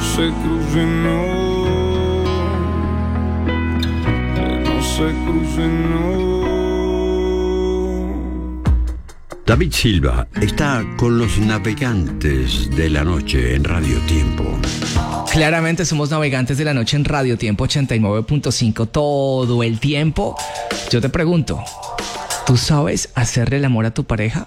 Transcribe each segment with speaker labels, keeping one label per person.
Speaker 1: se crucen, no. Que no se crucen, no.
Speaker 2: David Silva está con los navegantes de la noche en Radio Tiempo.
Speaker 3: Claramente somos navegantes de la noche en Radio Tiempo 89.5 todo el tiempo. Yo te pregunto, ¿tú sabes hacerle el amor a tu pareja?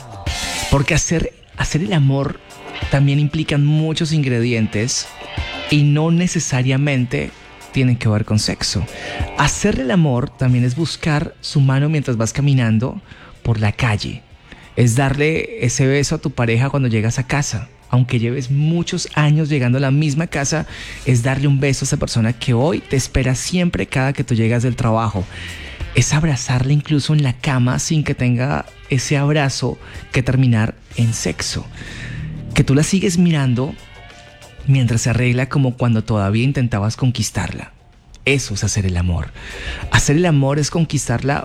Speaker 3: Porque hacer el amor también implica muchos ingredientes y no necesariamente tienen que ver con sexo. Hacerle el amor también es buscar su mano mientras vas caminando por la calle. Es darle ese beso a tu pareja cuando llegas a casa. Aunque lleves muchos años llegando a la misma casa, es darle un beso a esa persona que hoy te espera siempre cada que tú llegas del trabajo. Es abrazarle incluso en la cama sin que tenga ese abrazo que terminar en sexo. Que tú la sigues mirando mientras se arregla como cuando todavía intentabas conquistarla. Eso es hacer el amor. Hacer el amor es conquistarla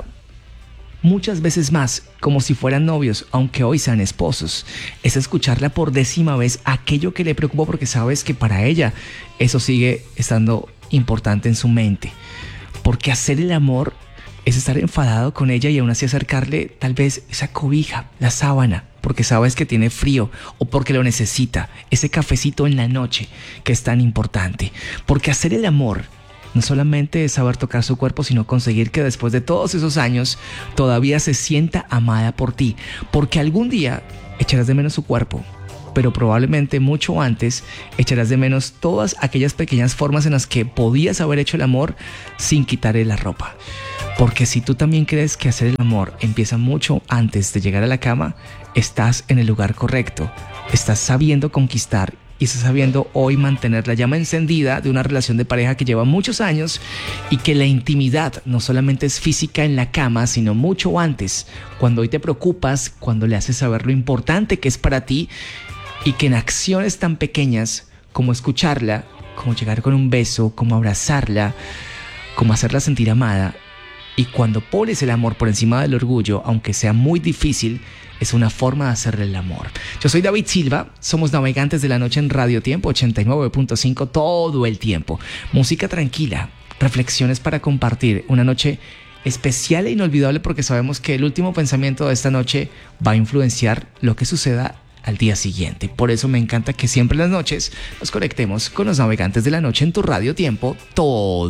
Speaker 3: muchas veces más, como si fueran novios, aunque hoy sean esposos. Es escucharla por 10ª vez aquello que le preocupa porque sabes que para ella eso sigue estando importante en su mente. Porque hacer el amor es estar enfadado con ella y aún así acercarle tal vez esa cobija, la sábana, porque sabes que tiene frío o porque lo necesita, ese cafecito en la noche que es tan importante. Porque hacer el amor no solamente es saber tocar su cuerpo, sino conseguir que después de todos esos años todavía se sienta amada por ti. Porque algún día echarás de menos su cuerpo, pero probablemente mucho antes echarás de menos todas aquellas pequeñas formas en las que podías haber hecho el amor sin quitarle la ropa. Porque si tú también crees que hacer el amor empieza mucho antes de llegar a la cama, estás en el lugar correcto. Estás sabiendo conquistar y estás sabiendo hoy mantener la llama encendida de una relación de pareja que lleva muchos años y que la intimidad no solamente es física en la cama, sino mucho antes, cuando hoy te preocupas, cuando le haces saber lo importante que es para ti y que en acciones tan pequeñas como escucharla, como llegar con un beso, como abrazarla, como hacerla sentir amada, y cuando pones el amor por encima del orgullo, aunque sea muy difícil, es una forma de hacerle el amor. Yo soy David Silva, somos navegantes de la noche en Radio Tiempo 89.5 todo el tiempo. Música tranquila, reflexiones para compartir, una noche especial e inolvidable porque sabemos que el último pensamiento de esta noche va a influenciar lo que suceda al día siguiente. Por eso me encanta que siempre en las noches nos conectemos con los navegantes de la noche en tu Radio Tiempo todo